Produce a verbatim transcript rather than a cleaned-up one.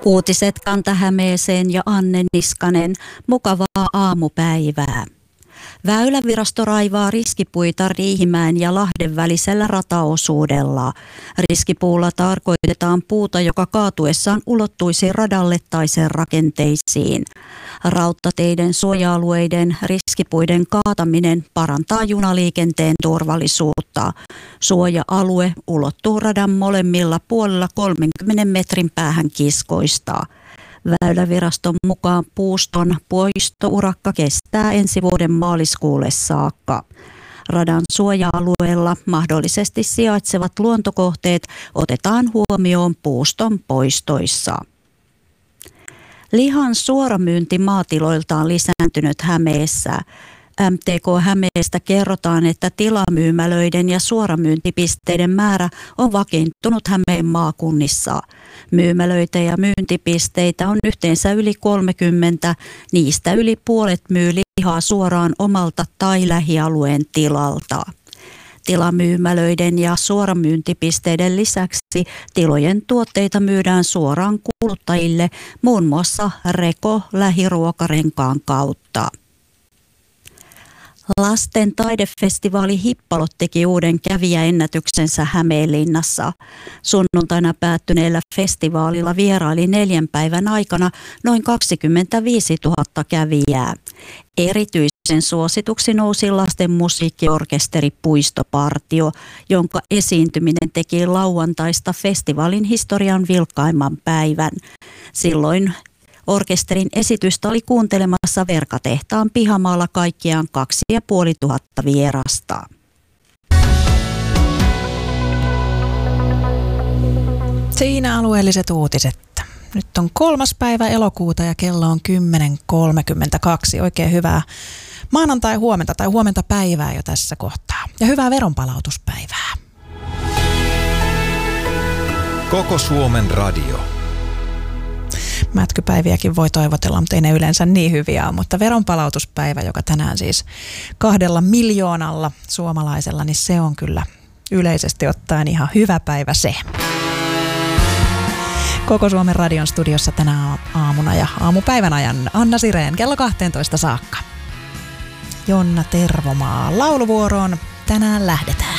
Uutiset Kanta-Hämeeseen ja Anne Niskanen. Mukavaa aamupäivää. Väylävirasto raivaa riskipuita Riihimäen ja Lahden välisellä rataosuudella. Riskipuulla tarkoitetaan puuta, joka kaatuessaan ulottuisi radalle tai sen rakenteisiin. Rautateiden suoja-alueiden riskipuiden kaataminen parantaa junaliikenteen turvallisuutta. Suoja-alue ulottuu radan molemmilla puolilla kolmenkymmenen metrin päähän kiskoista. Väyläviraston mukaan puuston poistourakka kestää ensi vuoden maaliskuulle saakka. Radan suoja-alueella mahdollisesti sijaitsevat luontokohteet otetaan huomioon puuston poistoissa. Lihan suoramyynti maatiloilta on lisääntynyt Hämeessä. M T K Hämeestä kerrotaan, että tilamyymälöiden ja suoramyyntipisteiden määrä on vakiintunut Hämeen maakunnissa. Myymälöitä ja myyntipisteitä on yhteensä yli kolmekymmentä, niistä yli puolet myy lihaa suoraan omalta tai lähialueen tilalta. Tilamyymälöiden ja suoramyyntipisteiden lisäksi tilojen tuotteita myydään suoraan kuluttajille muun muassa Reko lähiruokarenkaan kautta. Lasten taidefestivaali Hippalot teki uuden kävijäennätyksensä Hämeenlinnassa. Sunnuntaina päättyneellä festivaalilla vieraili neljän päivän aikana noin kaksikymmentäviisituhatta kävijää. Erityisen suosituksi nousi lasten musiikkiorkesteri Puistopartio, jonka esiintyminen teki lauantaista festivaalin historian vilkkaimman päivän. Silloin orkesterin esitystä oli kuuntelemassa Verkatehtaan pihamaalla kaikkiaan kaksi ja puoli tuhatta vierasta. Siinä alueelliset uutiset. Nyt on kolmas päivä elokuuta ja kello on kymmenen kolmekymmentäkaksi. Oikein hyvää maanantai-huomenta tai huomenta päivää jo tässä kohtaa. Ja hyvää veronpalautuspäivää. Koko Suomen radio. Mätkypäiviäkin voi toivotella, mutta ei ne yleensä niin hyviä ole. Mutta veronpalautuspäivä, joka tänään siis kahdella miljoonalla suomalaisella, niin se on kyllä yleisesti ottaen ihan hyvä päivä se. Koko Suomen radion studiossa tänä aamuna ja aamupäivän ajan Anna Sireen kello kahteentoista saakka. Jonna Tervomaa lauluvuoroon tänään lähdetään.